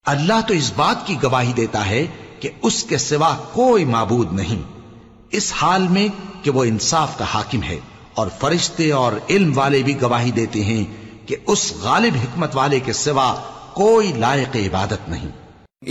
अल्लाह तो इस बात की गवाही देता है कि उसके सिवा कोई माबूद नहीं, इस हाल में कि वो इंसाफ का हाकिम है। और फरिश्ते और इल्म वाले भी गवाही देते हैं कि उस गालिब हिकमत वाले के सिवा कोई लायक इबादत नहीं।